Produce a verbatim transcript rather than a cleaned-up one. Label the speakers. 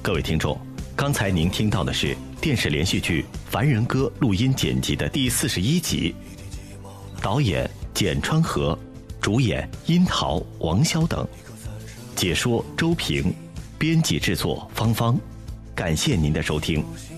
Speaker 1: 各位听众，刚才您听到的是电视连续剧《凡人歌》录音剪辑的第四十一集，导演简川和，主演樱桃、王潇等，解说周平，编辑制作芳芳。感谢您的收听。